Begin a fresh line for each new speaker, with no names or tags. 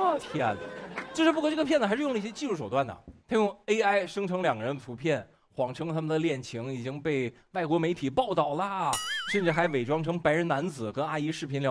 我天哪！只不过这个骗子还是用了一些技术手段的，他用 AI 生成2个人的图片，谎称他们的恋情已经被外国媒体报道啦，甚至还伪装成白人男子跟阿姨视频聊